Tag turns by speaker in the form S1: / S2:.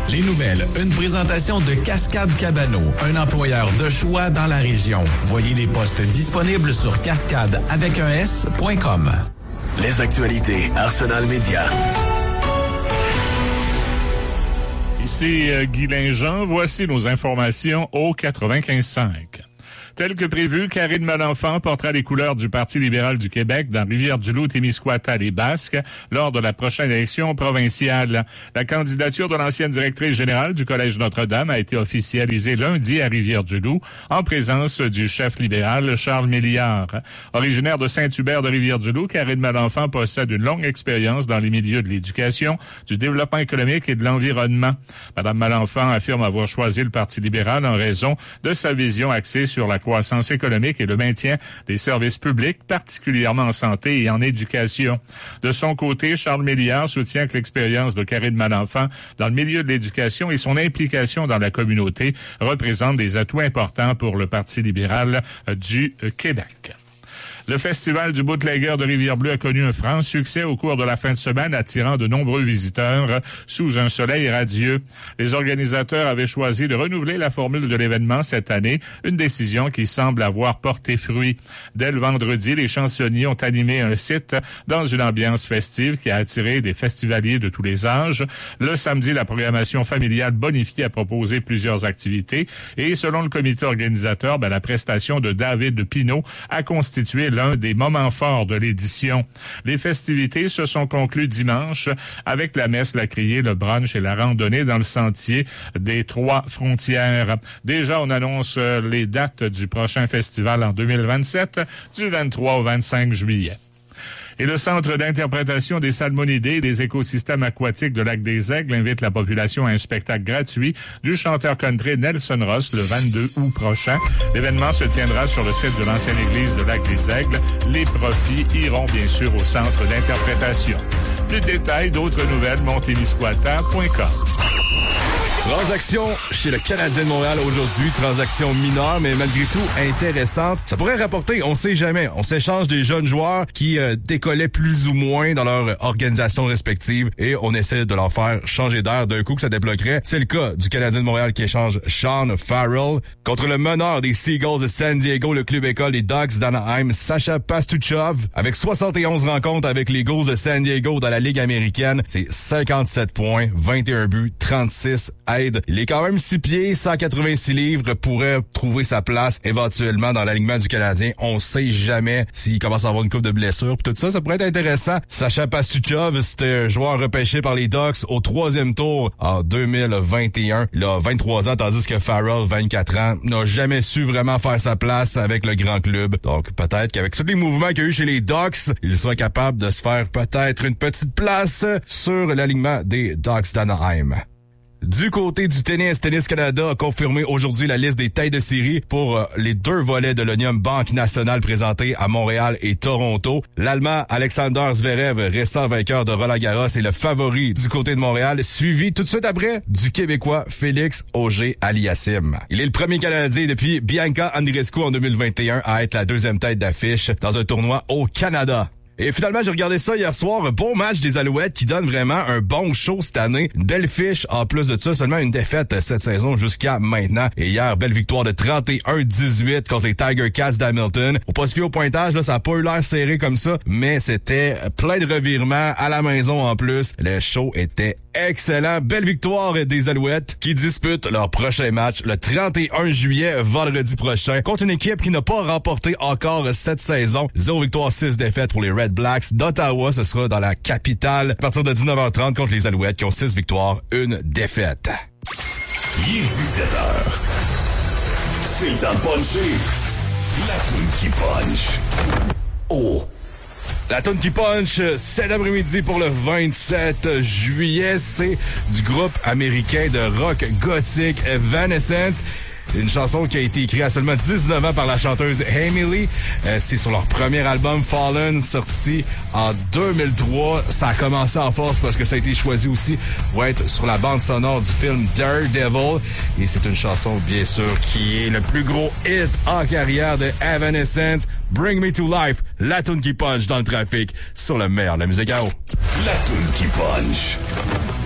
S1: Les nouvelles, une présentation de Cascade Cabano, un employeur de choix dans la région. Voyez les postes disponibles sur cascade.com.
S2: Les actualités Arsenal Média.
S3: Ici Guy Linjean, voici nos informations au 95.5. Tel que prévu, Karine Malenfant portera les couleurs du Parti libéral du Québec dans Rivière-du-Loup, Témiscouata et Basques lors de la prochaine élection provinciale. La candidature de l'ancienne directrice générale du Collège Notre-Dame a été officialisée lundi à Rivière-du-Loup en présence du chef libéral Charles Milliard. Originaire de Saint-Hubert de Rivière-du-Loup, Karine Malenfant possède une longue expérience dans les milieux de l'éducation, du développement économique et de l'environnement. Madame Malenfant affirme avoir choisi le Parti libéral en raison de sa vision axée sur la croissance économique et le maintien des services publics, particulièrement en santé et en éducation. De son côté, Charles Milliard soutient que l'expérience de Karine Malenfant dans le milieu de l'éducation et son implication dans la communauté représentent des atouts importants pour le Parti libéral du Québec. Le Festival du Bootlegger de Rivière-Bleue a connu un franc succès au cours de la fin de semaine, attirant de nombreux visiteurs sous un soleil radieux. Les organisateurs avaient choisi de renouveler la formule de l'événement cette année, une décision qui semble avoir porté fruit. Dès le vendredi, les chansonniers ont animé un site dans une ambiance festive qui a attiré des festivaliers de tous les âges. Le samedi, la programmation familiale bonifiée a proposé plusieurs activités et selon le comité organisateur, la prestation de David Pinault a constitué l'un des moments forts de l'édition. Les festivités se sont conclues dimanche avec la messe, la criée, le brunch et la randonnée dans le sentier des Trois Frontières. Déjà, on annonce les dates du prochain festival en 2027, du 23 au 25 juillet. Et le Centre d'interprétation des salmonidés et des écosystèmes aquatiques de Lac-des-Aigles invite la population à un spectacle gratuit du chanteur country Nelson Ross le 22 août prochain. L'événement se tiendra sur le site de l'ancienne église de Lac-des-Aigles. Les profits iront bien sûr au Centre d'interprétation. Plus de détails, d'autres nouvelles, montémiscouata.com.
S4: Transaction chez le Canadien de Montréal aujourd'hui, transaction mineure, mais malgré tout intéressante. Ça pourrait rapporter, on sait jamais. On s'échange des jeunes joueurs qui décollaient plus ou moins dans leur organisation respective et on essaie de leur faire changer d'air d'un coup que ça débloquerait. C'est le cas du Canadien de Montréal qui échange Sean Farrell contre le meneur des Seagulls de San Diego, le club école des Ducks d'Anaheim, Sacha Pastuchov. Avec 71 rencontres avec les Gulls de San Diego dans la Ligue américaine, c'est 57 points, 21 buts, 36 aides. Il est quand même 6 pieds, 186 livres, pourrait trouver sa place éventuellement dans l'alignement du Canadien. On sait jamais s'il commence à avoir une coupe de blessures. Tout ça, ça pourrait être intéressant. Sacha Pastuchov, c'était un joueur repêché par les Ducks au 3e tour en 2021. Il a 23 ans, tandis que Farrell, 24 ans, n'a jamais su vraiment faire sa place avec le grand club. Donc peut-être qu'avec tous les mouvements qu'il y a eu chez les Ducks, il sera capable de se faire peut-être une petite place sur l'alignement des Ducks d'Anaheim. Du côté du tennis, Tennis Canada a confirmé aujourd'hui la liste des têtes de série pour les 2 volets de l'Onium Banque Nationale présentés à Montréal et Toronto. L'Allemand Alexander Zverev, récent vainqueur de Roland-Garros, est le favori du côté de Montréal, suivi tout de suite après du Québécois Félix Auger-Aliassime. Il est le premier Canadien depuis Bianca Andreescu en 2021 à être la 2e tête d'affiche dans un tournoi au Canada. Et finalement, j'ai regardé ça hier soir. Un bon match des Alouettes qui donne vraiment un bon show cette année. Une belle fiche. En plus de ça, seulement une défaite cette saison jusqu'à maintenant. Et hier, belle victoire de 31-18 contre les Tiger Cats d'Hamilton. Faut pas se fier au pointage, là, ça a pas eu l'air serré comme ça, mais c'était plein de revirements à la maison en plus. Le show était excellent. Belle victoire des Alouettes qui disputent leur prochain match le 31 juillet, vendredi prochain, contre une équipe qui n'a pas remporté encore cette saison. 0 victoire, 6 défaites pour les Red Blacks d'Ottawa. Ce sera dans la capitale à partir de 19h30 contre les Alouettes qui ont 6 victoires, 1 défaite.
S2: Il est 17h. C'est le temps de puncher. La toune qui punch. Oh!
S4: La toune qui punch cet après-midi pour le 27 juillet, c'est du groupe américain de rock gothique Evanescence. Une chanson qui a été écrite à seulement 19 ans par la chanteuse Amy Lee. C'est sur leur premier album Fallen, sorti en 2003. Ça a commencé en force parce que ça a été choisi aussi pour être sur la bande sonore du film Daredevil. Et c'est une chanson, bien sûr, qui est le plus gros hit en carrière de Evanescence. Bring Me to Life, la toune qui punch dans le trafic sur le meilleur de la musique à eau.
S2: La toune qui punch.